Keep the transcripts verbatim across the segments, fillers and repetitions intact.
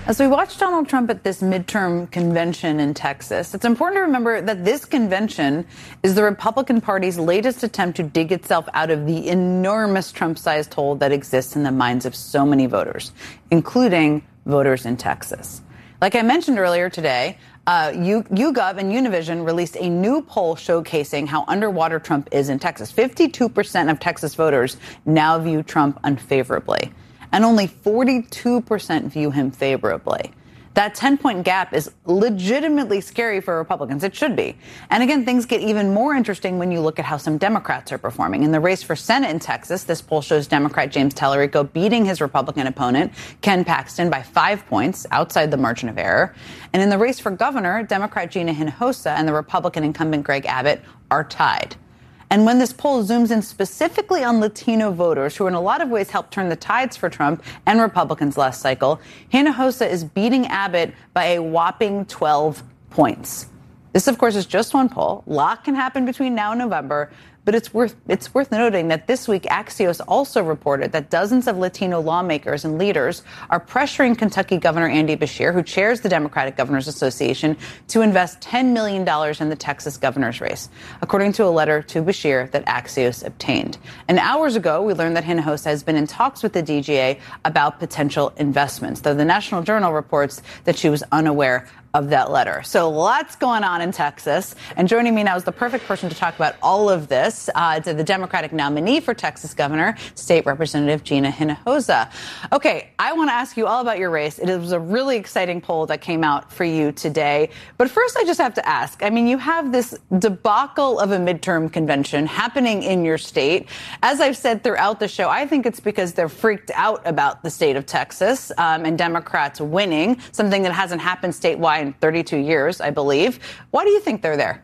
As we watch Donald Trump at this midterm convention in Texas, it's important to remember that this convention is the Republican Party's latest attempt to dig itself out of the enormous Trump-sized hole that exists in the minds of so many voters, including voters in Texas. Like I mentioned earlier today, uh, YouGov and Univision released a new poll showcasing how underwater Trump is in Texas. fifty-two percent of Texas voters now view Trump unfavorably, and only forty-two percent view him favorably. That ten-point gap is legitimately scary for Republicans. It should be. And again, things get even more interesting when you look at how some Democrats are performing. In the race for Senate in Texas, this poll shows Democrat James Tallarico beating his Republican opponent, Ken Paxton, by five points outside the margin of error. And in the race for governor, Democrat Gina Hinojosa and the Republican incumbent Greg Abbott are tied. And when this poll zooms in specifically on Latino voters, who in a lot of ways helped turn the tides for Trump and Republicans last cycle, Hinojosa is beating Abbott by a whopping twelve points. This, of course, is just one poll. A lot can happen between now and November. But it's worth it's worth noting that this week, Axios also reported that dozens of Latino lawmakers and leaders are pressuring Kentucky Governor Andy Beshear, who chairs the Democratic Governors Association, to invest ten million dollars in the Texas governor's race, according to a letter to Beshear that Axios obtained. And hours ago, we learned that Hinojosa has been in talks with the D G A about potential investments, though the National Journal reports that she was unaware of that letter. So lots going on in Texas. And joining me now is the perfect person to talk about all of this. Uh, it's the Democratic nominee for Texas governor, State Representative Gina Hinojosa. Okay, I want to ask you all about your race. It was a really exciting poll that came out for you today. But first, I just have to ask, I mean, you have this debacle of a midterm convention happening in your state. As I've said throughout the show, I think it's because they're freaked out about the state of Texas um, and Democrats winning, something that hasn't happened statewide in thirty-two years, I believe. Why do you think they're there?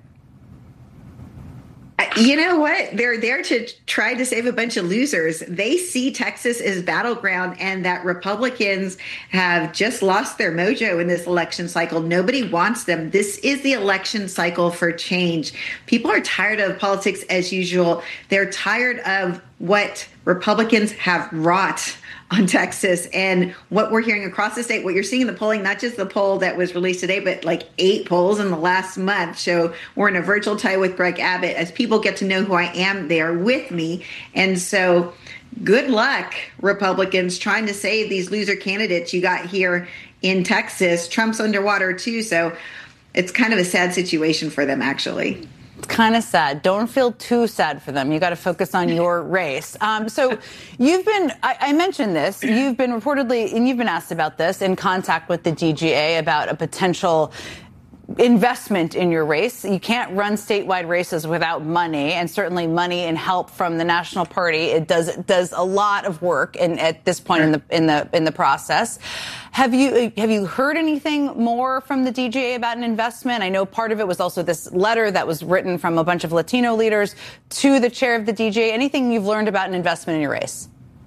You know what? They're there to try to save a bunch of losers. They see Texas as battleground and that Republicans have just lost their mojo in this election cycle. Nobody wants them. This is the election cycle for change. People are tired of politics as usual. They're tired of what Republicans have wrought on Texas and what we're hearing across the state, what you're seeing in the polling, not just the poll that was released today, but like eight polls in the last month show we're in a virtual tie with Greg Abbott. As people get to know who I am, they are with me. And so good luck, Republicans, trying to save these loser candidates you got here in Texas. Trump's underwater too, so it's kind of a sad situation for them, actually. It's kind of sad. Don't feel too sad for them. You got to focus on your race. Um, so you've been, I, I mentioned this, you've been reportedly, and you've been asked about this, in contact with the D G A about a potential investment in your race. You can't run statewide races without money, and certainly money and help from the national party. It does it does a lot of work in, at this point in the in the in the process. Have you have you heard anything more from the D G A about an investment? I know part of it was also this letter that was written from a bunch of Latino leaders to the chair of the D G A. Anything you've learned about an investment in your race?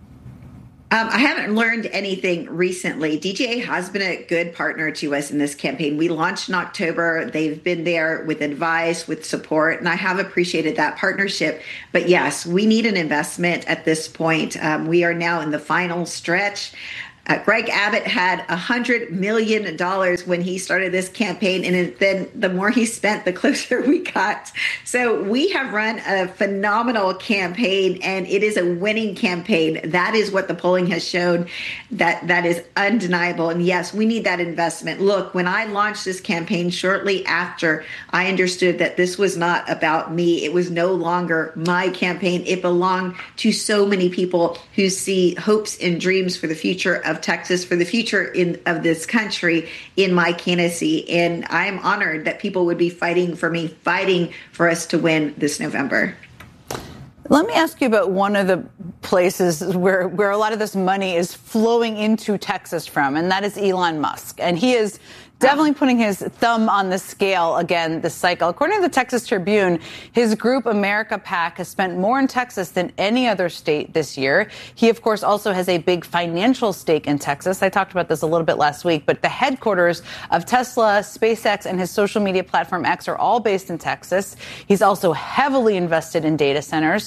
Um, I haven't learned anything recently. D G A has been a good partner to us in this campaign. We launched in October. They've been there with advice, with support, and I have appreciated that partnership. But yes, we need an investment at this point. Um, we are now in the final stretch. Uh, Greg Abbott had one hundred million dollars when he started this campaign, and it, then the more he spent, the closer we got. So we have run a phenomenal campaign, and it is a winning campaign. That is what the polling has shown. That that is undeniable. And yes, we need that investment. Look, when I launched this campaign shortly after, I understood that this was not about me. It was no longer my campaign. It belonged to so many people who see hopes and dreams for the future of Texas, for the future in of this country in my candidacy. And I'm honored that people would be fighting for me, fighting for us to win this November. Let me ask you about one of the places where, where a lot of this money is flowing into Texas from, and that is Elon Musk. And he is definitely putting his thumb on the scale again this cycle. According to the Texas Tribune, his group America PAC has spent more in Texas than any other state this year. He, of course, also has a big financial stake in Texas. I talked about this a little bit last week, but the headquarters of Tesla, SpaceX, and his social media platform X are all based in Texas. He's also heavily invested in data centers.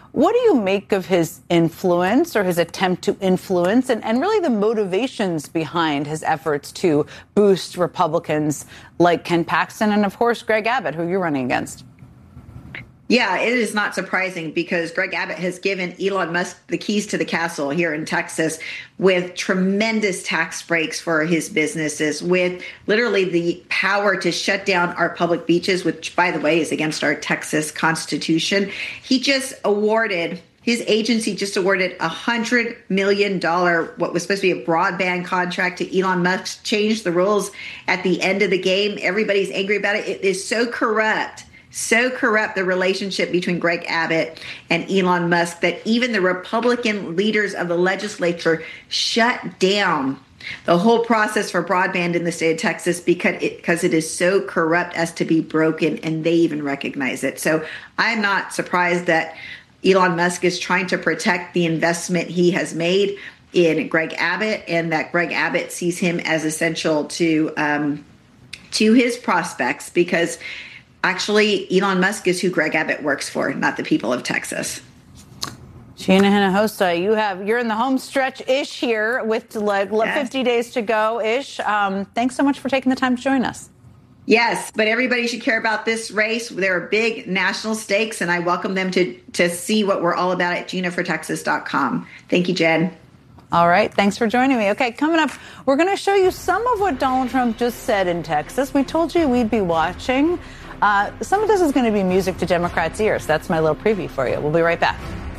What do you make of his influence or his attempt to influence and, and really the motivations behind his efforts to boost Republicans like Ken Paxton and, of course, Greg Abbott, who you're running against? Yeah, it is not surprising because Greg Abbott has given Elon Musk the keys to the castle here in Texas with tremendous tax breaks for his businesses, with literally the power to shut down our public beaches, which, by the way, is against our Texas Constitution. He just awarded His agency just awarded a one hundred million dollars, what was supposed to be a broadband contract to Elon Musk, changed the rules at the end of the game. Everybody's angry about it. It is so corrupt. So corrupt, the relationship between Greg Abbott and Elon Musk, that even the Republican leaders of the legislature shut down the whole process for broadband in the state of Texas because it, because it is so corrupt as to be broken, and they even recognize it. So I'm not surprised that Elon Musk is trying to protect the investment he has made in Greg Abbott, and that Greg Abbott sees him as essential to um, to his prospects, because actually, Elon Musk is who Greg Abbott works for, not the people of Texas. Sheena Hinojosa, you have you're in the home stretch ish here with like yes. fifty days to go ish. Um, thanks so much for taking the time to join us. Yes, but everybody should care about this race. There are big national stakes, and I welcome them to to see what we're all about at Gina for Texas dot com. Thank you, Jen. All right. Thanks for joining me. Okay, coming up, we're going to show you some of what Donald Trump just said in Texas. We told you we'd be watching. Uh, some of this is going to be music to Democrats' ears. That's my little preview for you. We'll be right back.